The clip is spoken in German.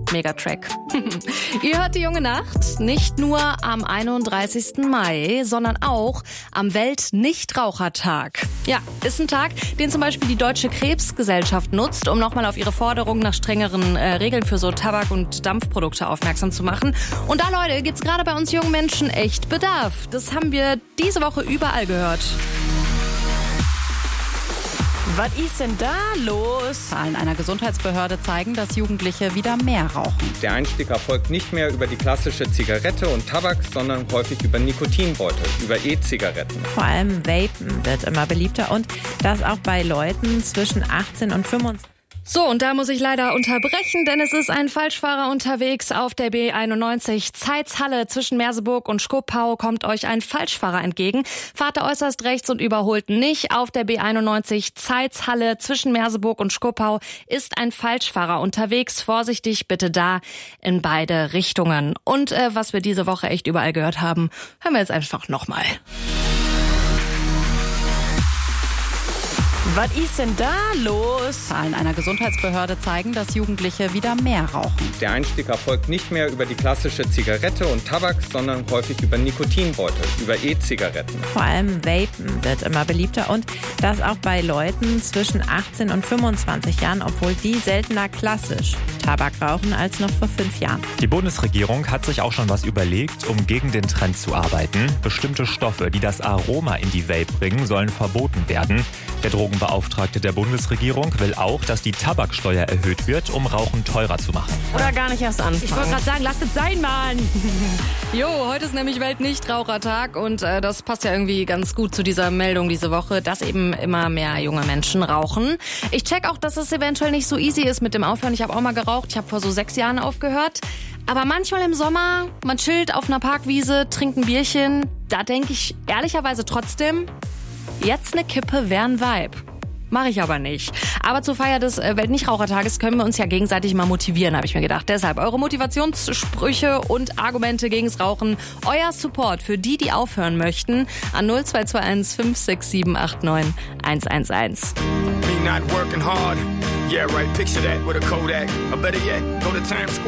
Megatrack. Ihr hört die junge Nacht nicht nur am 31. Mai, sondern auch am Welt-Nichtrauchertag. Ja, ist ein Tag, den zum Beispiel die Deutsche Krebsgesellschaft nutzt, um nochmal auf ihre Forderungen nach strengeren Regeln für so Tabak- und Dampfprodukte aufmerksam zu machen. Und da, Leute, gibt's gerade bei uns jungen Menschen echt Bedarf. Das haben wir diese Woche überall gehört. Was ist denn da los? Zahlen einer Gesundheitsbehörde zeigen, dass Jugendliche wieder mehr rauchen. Der Einstieg erfolgt nicht mehr über die klassische Zigarette und Tabak, sondern häufig über Nikotinbeutel, über E-Zigaretten. Vor allem Vapen wird immer beliebter und das auch bei Leuten zwischen 18 und 25. So, und da muss ich leider unterbrechen, denn es ist ein Falschfahrer unterwegs auf der B91 Zeitz-Halle zwischen Merseburg und Schkopau kommt euch ein Falschfahrer entgegen. Fahrt da äußerst rechts und überholt nicht. Auf der B91 Zeitz-Halle zwischen Merseburg und Schkopau ist ein Falschfahrer unterwegs. Vorsichtig bitte da in beide Richtungen. Und was wir diese Woche echt überall gehört haben, hören wir jetzt einfach nochmal. Was ist denn da los? Zahlen einer Gesundheitsbehörde zeigen, dass Jugendliche wieder mehr rauchen. Der Einstieg erfolgt nicht mehr über die klassische Zigarette und Tabak, sondern häufig über Nikotinbeutel, über E-Zigaretten. Vor allem Vapen wird immer beliebter und das auch bei Leuten zwischen 18 und 25 Jahren, obwohl die seltener klassisch Tabak rauchen als noch vor 5 Jahren. Die Bundesregierung hat sich auch schon was überlegt, um gegen den Trend zu arbeiten. Bestimmte Stoffe, die das Aroma in die Vape bringen, sollen verboten werden. Der Drogenbeauftragte der Bundesregierung will auch, dass die Tabaksteuer erhöht wird, um Rauchen teurer zu machen. Oder gar nicht erst anfangen. Ich wollte gerade sagen, lasst es sein, Mann. Jo, heute ist nämlich Welt-Nichtrauchertag und das passt ja irgendwie ganz gut zu dieser Meldung diese Woche, dass eben immer mehr junge Menschen rauchen. Ich check auch, dass es eventuell nicht so easy ist mit dem Aufhören. Ich habe auch mal geraucht. Ich habe vor so 6 Jahren aufgehört. Aber manchmal im Sommer, man chillt auf einer Parkwiese, trinkt ein Bierchen. Da denke ich ehrlicherweise trotzdem, jetzt eine Kippe wäre ein Vibe. Mache ich aber nicht. Aber zur Feier des Weltnichtrauchertages können wir uns ja gegenseitig mal motivieren, habe ich mir gedacht. Deshalb eure Motivationssprüche und Argumente gegens Rauchen. Euer Support für die, die aufhören möchten, an 0221 56789 111. Me not working hard. Yeah, right, picture that with a Kodak. Or better yet, go to Times Square.